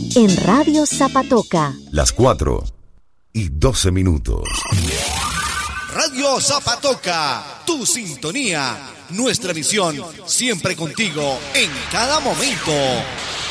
en Radio Zapatoca. Las 4:12. Radio Zapatoca, tu sintonía, nuestra visión, siempre contigo en cada momento.